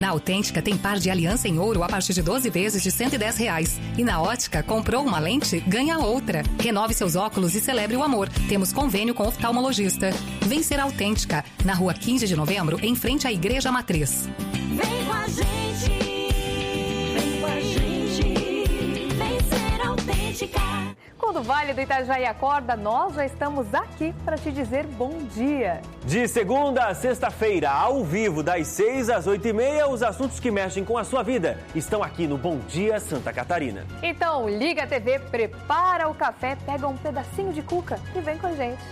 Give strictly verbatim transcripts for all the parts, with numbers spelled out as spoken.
Na Autêntica tem par de aliança em ouro a partir de doze vezes de cento e dez reais. E na Ótica, comprou uma lente, ganha outra. Renove seus óculos e celebre o amor. Temos convênio com oftalmologista. Vem ser Autêntica, na rua quinze de novembro, em frente à Igreja Matriz. Vem com a gente, vem com a gente, vem ser Autêntica. Quando o Vale do Itajaí acorda, nós já estamos aqui para te dizer bom dia. De segunda a sexta-feira, ao vivo, das seis às oito e meia, os assuntos que mexem com a sua vida estão aqui no Bom Dia Santa Catarina. Então, liga a T V, prepara o café, pega um pedacinho de cuca e vem com a gente.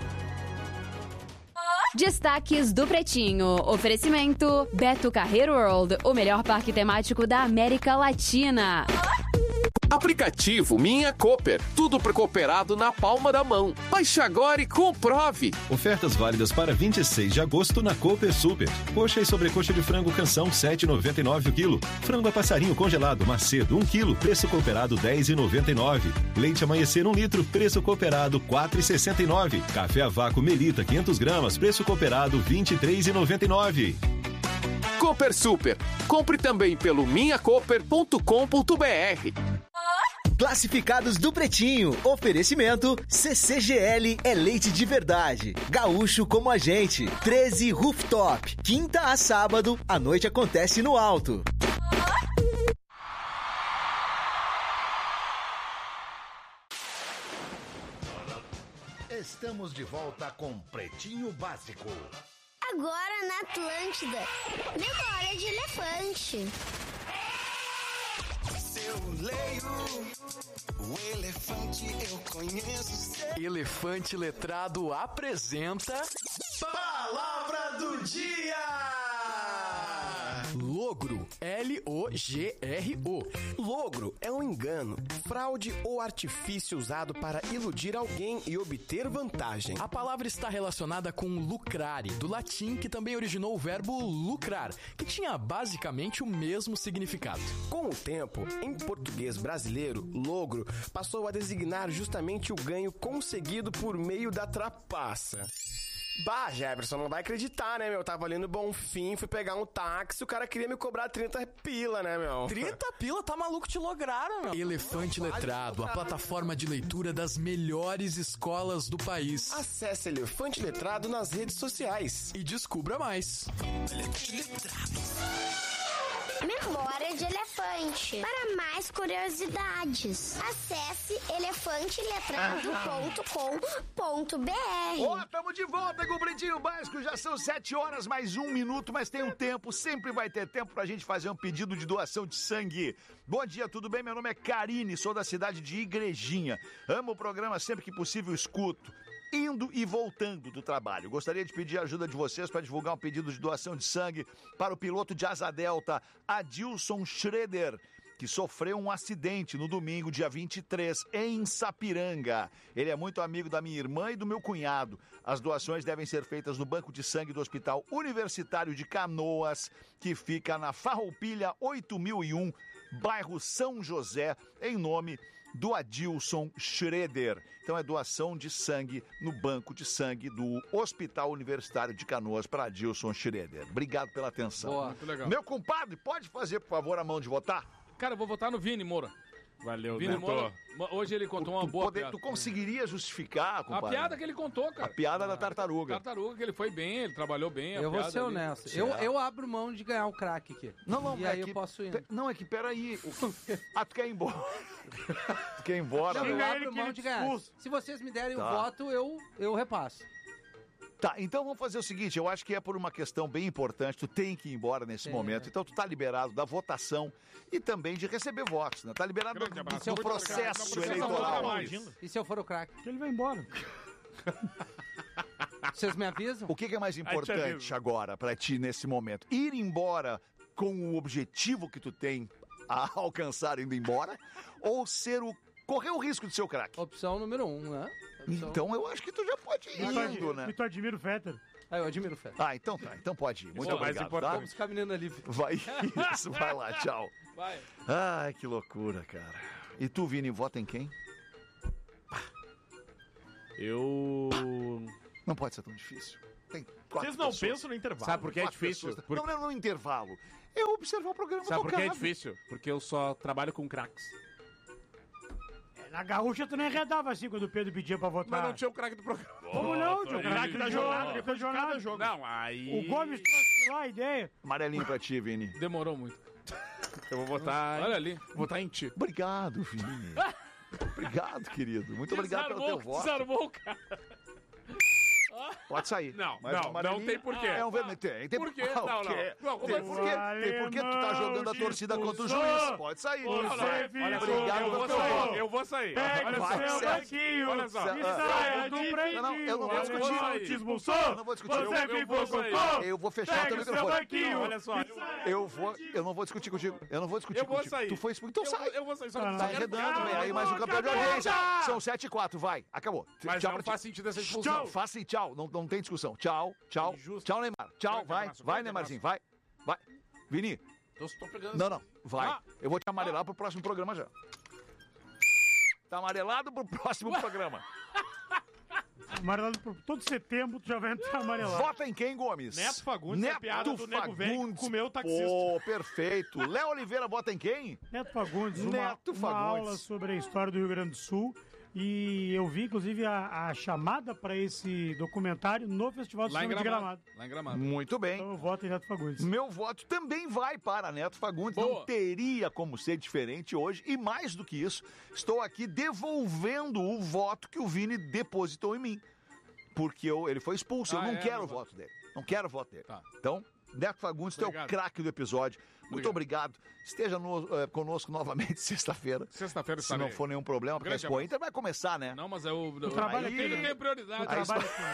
Destaques do Pretinho. Oferecimento Beto Carreiro World, o melhor parque temático da América Latina. Aplicativo Minha Cooper. Tudo pré-cooperado na palma da mão. Baixe agora e comprove. Ofertas válidas para vinte e seis de agosto na Cooper Super. Coxa e sobrecoxa de frango canção sete reais e noventa e nove centavos o quilo. Frango a passarinho congelado Macedo um quilo, preço cooperado dez reais e noventa e nove centavos. Leite Amanhecer um litro, preço cooperado quatro reais e sessenta e nove centavos. Café a vácuo Melita quinhentas gramas, preço cooperado vinte e três reais e noventa e nove centavos. Cooper Super. Compre também pelo minha cooper ponto com ponto b r. Classificados do Pretinho. Oferecimento C C G L é leite de verdade. Gaúcho como a gente. treze Rooftop. Quinta a sábado, a noite acontece no alto. Estamos de volta com Pretinho Básico. Agora na Atlântida. Memória de elefante. Eu leio o elefante, eu conheço. Elefante Letrado apresenta Palavra do Dia. Logro, L O G R O. Logro é um engano, fraude ou artifício usado para iludir alguém e obter vantagem. A palavra está relacionada com lucrare, do latim, que também originou o verbo lucrar, que tinha basicamente o mesmo significado. Com o tempo, em português brasileiro, logro passou a designar justamente o ganho conseguido por meio da trapaça. Bah, Jefferson, não vai acreditar, né, meu? Tava ali no Bonfim, fui pegar um táxi, o cara queria me cobrar trinta pila, né, meu? trinta pila? Tá maluco, te lograram, meu. Elefante Letrado, a plataforma de leitura das melhores escolas do país. Acesse Elefante Letrado nas redes sociais. E descubra mais. Elefante Letrado. Memória de elefante. Para mais curiosidades, acesse elefante letrado ponto com ponto b r. Ó, oh, tamo de volta com o Pretinho Básico. Já são sete horas, mais um minuto, mas tem um tempo, sempre vai ter tempo pra gente fazer um pedido de doação de sangue. Bom dia, tudo bem? Meu nome é Karine, sou da cidade de Igrejinha. Amo o programa, sempre que possível escuto. Indo e voltando do trabalho. Gostaria de pedir a ajuda de vocês para divulgar um pedido de doação de sangue para o piloto de Asa Delta, Adilson Schroeder, que sofreu um acidente no domingo, dia vinte e três, em Sapiranga. Ele é muito amigo da minha irmã e do meu cunhado. As doações devem ser feitas no Banco de Sangue do Hospital Universitário de Canoas, que fica na Farroupilha oito mil e um, bairro São José, em nome do Adilson Schroeder. Então é doação de sangue no Banco de Sangue do Hospital Universitário de Canoas para Adilson Schroeder. Obrigado pela atenção. Boa, muito legal. Meu compadre, pode fazer, por favor, a mão de votar? Cara, eu vou votar no Vini Moura. Valeu, Vini Moura, hoje ele contou uma tu, boa poder, piada. Tu conseguiria justificar, compadre? A piada que ele contou, cara. A piada da tartaruga. Tartaruga, que ele foi bem, ele trabalhou bem. Eu vou ser honesto. Eu, eu abro mão de ganhar um craque aqui. Não, não, e é aí que, eu posso ir. Pe, não, é que peraí. Ah, tu quer ir embora? Tu quer ir embora? Não, eu abro mão de ganhar. Se vocês me derem o tá. um voto, eu, eu repasso. Tá, então vamos fazer o seguinte, eu acho que é por uma questão bem importante, tu tem que ir embora nesse Sim, momento, é. Então tu tá liberado da votação e também de receber votos, né? Tá liberado do, do seu processo eleitoral. E se eu for o craque? Ele vai embora. Vocês me avisam? O que, que é mais importante agora pra ti nesse momento? Ir embora com o objetivo que tu tem a alcançar indo embora ou ser o correr o risco de ser o craque? Opção número um, né? Opção... Então eu acho que tu já pode ir e indo, né? E tu admira o Fetter? Ah, eu admiro o Fetter. Ah, então tá. Então pode ir. Muito Pô, obrigado, tá? Vamos ficar menino ali. Vai isso, vai lá, tchau. Vai. Ai, que loucura, cara. E tu, Vini, vota em quem? Eu... Não pode ser tão difícil. Tem... Quatro Vocês não pessoas. pensam no intervalo. Sabe por que é Quatro difícil? pessoas. Por- Não, não, no intervalo. É observar o programa Sabe por que é tocado. difícil? Porque eu só trabalho com craques. Na gaúcha tu não enredava assim quando o Pedro pedia pra votar. Mas não tinha o craque do programa. Como não? Tinha o craque da jornada, depois da jornada. jogo. Não, aí... O Gomes trouxe lá a ideia. Amarelinho pra ti, Vini. Demorou muito. Eu vou votar... Olha ali. Vou votar em ti. Obrigado, Vini. Obrigado, querido. Muito obrigado pelo teu voto. Desarmou o cara. Pode sair. Não, Mas não, o amarelinho- não tem porquê. É um vermelho. Tem, tem Por quê? Ah, o Não, não. quê? Não, como Tem é por quê? Tem por que tu tá jogando a torcida contra o juiz. Pode sair. Não, não, olha, olha só, Obrigado eu vou pelo teu sair, voto. eu vou sair. Pega Olha o só, seu sério. banquinho Olha só. e Ah, saia não, de não, não, eu não vou pretinho. discutir. Alemão te expulsou? Eu não vou discutir. Você Eu- me eu vou sair. provocou? Eu vou fechar o Pega teu o seu microfone. banquinho. Olha só, Eu vou, eu não vou discutir contigo. Eu não vou discutir Eu vou contigo. sair. Tu foi expulso. Então Eu sai. vou- eu vou sair, só que Tá só Tá quero- enredando, velho. Aí Cala mais um a campeão de boca! audiência. São sete e quatro, vai. Acabou. Mas Tchau não pra ti. faz sentido essa expulsão. Tchau. Faça e tchau. Não, não tem discussão. Tchau, tchau. Injusto. Tchau, Neymar. Tchau, Grande vai. abraço, Vai, grande Neymarzinho. Vai. Vai. Vini. Eu estou pegando... Não, não. Vai. Ah. Eu vou te amarelar pro próximo programa já. Tá amarelado pro próximo programa. Amarelado por todo setembro, tu já vai entrar amarelado. Vota em quem, Gomes? Neto Fagundes, Neto a piada do Nego Velho que Fagundes. comeu o taxista. Pô, perfeito. Léo Oliveira vota em quem? Neto Fagundes, uma, Neto uma Fagundes. aula sobre a história do Rio Grande do Sul. E eu vi, inclusive, a, a chamada para esse documentário no Festival do Lá em Cinema de Gramado. Gramado. Lá em Gramado. Muito bem. Então eu voto em Neto Fagundes. Meu voto também vai para Neto Fagundes. Não Boa. teria como ser diferente hoje. E mais do que isso, estou aqui devolvendo o voto que o Vini depositou em mim. Porque eu, ele foi expulso. Ah, eu não é, quero não o voto dele. Não quero o voto dele. Tá. Então, Neto Fagundes, tu é o Obrigado. craque do episódio. Muito obrigado. Esteja no- eh, conosco novamente sexta-feira. Sexta-feira Se não estarei. for nenhum problema, porque a Grande Expo Inter vai começar, né? Não, mas eu... eu trabalho aí, aqui, ele né? tem prioridade. Eu trabalho aqui.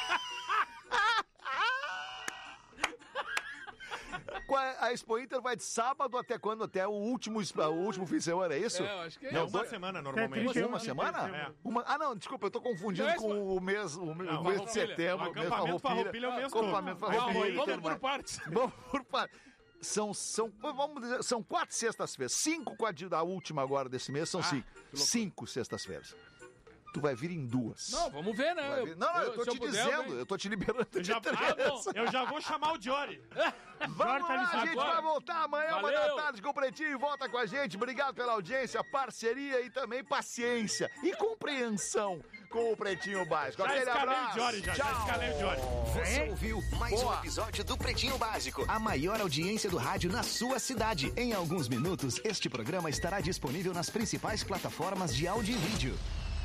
Qual é- A Expo Inter vai de sábado até quando? Até o último, es- o último fim de semana, é isso? É, eu acho que é Não, isso. Uma semana, normalmente. trinta e um Uma de semana? dezembro. Uma- Ah, não, desculpa, eu tô confundindo Não, é com o mês, o, me- Não, o mês de Farroupilha. setembro. O o mês acampamento Farroupilha é o mês todo. Acampamento Vamos, Farroupilha. vamos Inter, por vai. partes. Vamos por partes. São, são, vamos dizer, são quatro sextas-feiras. Cinco com a, de- da última agora desse mês, são Ah, cinco. que loucura. Cinco sextas-feiras. Tu vai vir em duas. Não, vamos ver, né? Tu vai vir- Não, não, eu, tô se te puder, dizendo, venho. eu tô te liberando Eu de já, três. ah, bom, eu já vou chamar o Diori. Vamos lá, a gente agora. vai voltar amanhã, uma da Valeu. tarde com o Pretinho. Volta com a gente. Obrigado pela audiência, parceria e também paciência e compreensão com o Pretinho Básico. Já Aquele escalei o abraço. Diori, já, já Tchau. escalei o Diori. Você ouviu mais Boa. um episódio do Pretinho Básico, a maior audiência do rádio na sua cidade. Em alguns minutos, este programa estará disponível nas principais plataformas de áudio e vídeo.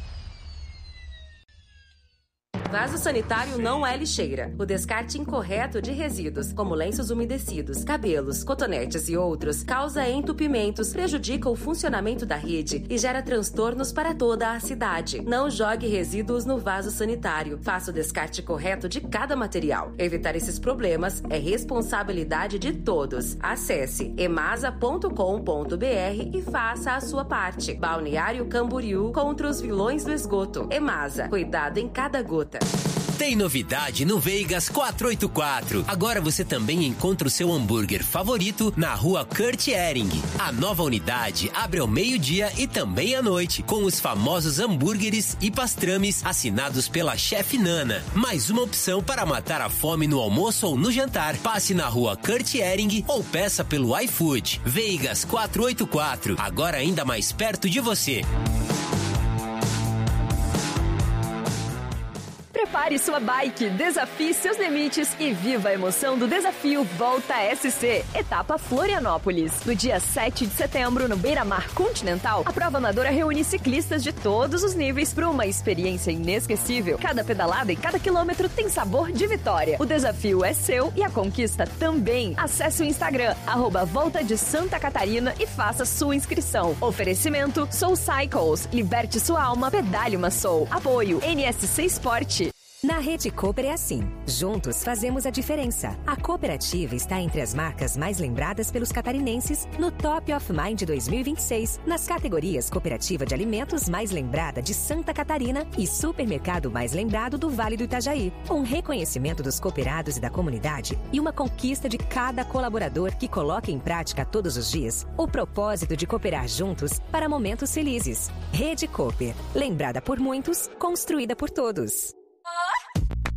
Vaso sanitário não é lixeira. O descarte incorreto de resíduos, como lenços umedecidos, cabelos, cotonetes e outros, causa entupimentos, prejudica o funcionamento da rede e gera transtornos para toda a cidade. Não jogue resíduos no vaso sanitário. Faça o descarte correto de cada material. Evitar esses problemas é responsabilidade de todos. Acesse emasa ponto com ponto br e faça a sua parte. Balneário Camboriú contra os vilões do esgoto. Emasa, cuidado em cada gota. Tem novidade no Veigas quatrocentos e oitenta e quatro. Agora você também encontra o seu hambúrguer favorito na rua Kurt Ehring. A nova unidade abre ao meio-dia e também à noite, com os famosos hambúrgueres e pastrames assinados pela chefe Nana. Mais uma opção para matar a fome no almoço ou no jantar. Passe na rua Kurt Ehring ou peça pelo iFood. Veigas quatrocentos e oitenta e quatro, agora ainda mais perto de você. Prepare sua bike, desafie seus limites e viva a emoção do desafio Volta S C, etapa Florianópolis. No dia sete de setembro, no Beira-Mar Continental, a prova amadora reúne ciclistas de todos os níveis para uma experiência inesquecível. Cada pedalada e cada quilômetro tem sabor de vitória. O desafio é seu e a conquista também. Acesse o Instagram, arroba Volta de Santa Catarina e faça sua inscrição. Oferecimento Soul Cycles, liberte sua alma, pedale uma Soul. Apoio N S C Esporte. Na Rede Cooper é assim. Juntos fazemos a diferença. A cooperativa está entre as marcas mais lembradas pelos catarinenses no Top of Mind dois mil e vinte e seis, nas categorias Cooperativa de Alimentos mais lembrada de Santa Catarina e Supermercado mais lembrado do Vale do Itajaí. Um reconhecimento dos cooperados e da comunidade e uma conquista de cada colaborador que coloca em prática todos os dias o propósito de cooperar juntos para momentos felizes. Rede Cooper. Lembrada por muitos, construída por todos.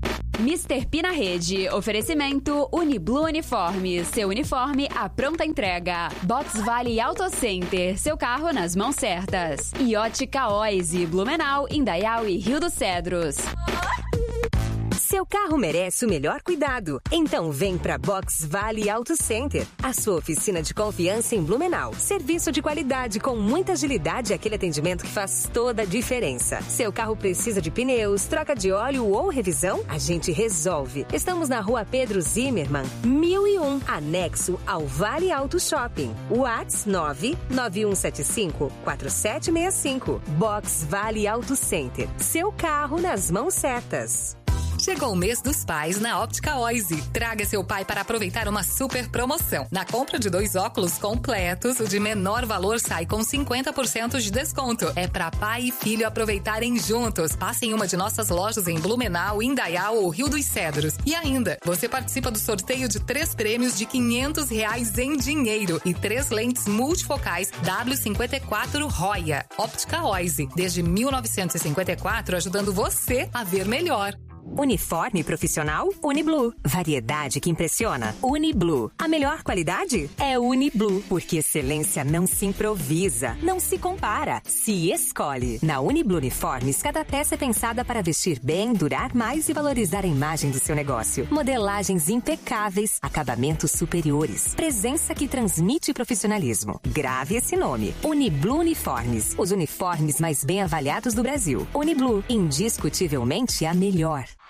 mister P na rede. Oferecimento Uniblu Uniformes. Seu uniforme à pronta entrega. Box Vale Auto Center. Seu carro nas mãos certas. E Ótica Oise. Blumenau, Indaial e Rio dos Cedros. Seu carro merece o melhor cuidado. Então vem pra Box Vale Auto Center, a sua oficina de confiança em Blumenau. Serviço de qualidade com muita agilidade e aquele atendimento que faz toda a diferença. Seu carro precisa de pneus, troca de óleo ou revisão? A gente resolve. Estamos na rua Pedro Zimmermann, mil e um, anexo ao Vale Auto Shopping. WhatsApp nove nove um sete cinco quatro sete seis cinco. Box Vale Auto Center. Seu carro nas mãos certas. Chegou o mês dos pais na Óptica Oise. Traga seu pai para aproveitar uma super promoção. Na compra de dois óculos completos, o de menor valor sai com cinquenta por cento de desconto. É para pai e filho aproveitarem juntos. Passe em uma de nossas lojas em Blumenau, Indaial ou Rio dos Cedros. E ainda, você participa do sorteio de três prêmios de quinhentos reais em dinheiro e três lentes multifocais W cinquenta e quatro Roya. Óptica Oise. Desde mil novecentos e cinquenta e quatro, ajudando você a ver melhor. Uniforme profissional? Uniblu. Variedade que impressiona? Uniblu. A melhor qualidade? É Uniblu. Porque excelência não se improvisa, não se compara, se escolhe. Na Uniblu Uniformes, cada peça é pensada para vestir bem, durar mais e valorizar a imagem do seu negócio. Modelagens impecáveis, acabamentos superiores, presença que transmite profissionalismo. Grave esse nome. Uniblu Uniformes. Os uniformes mais bem avaliados do Brasil. Uniblu. Indiscutivelmente a melhor.